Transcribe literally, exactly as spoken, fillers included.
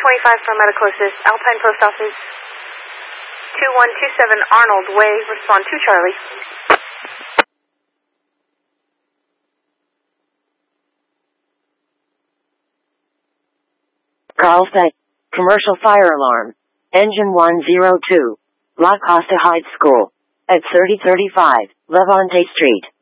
twenty-five for medical assist. Alpine Post Office two one two seven Arnold Way. Respond to Charlie. Carlsbad. Commercial fire alarm. Engine one zero two. La Costa Heights School. At thirty thirty-five Levante Street.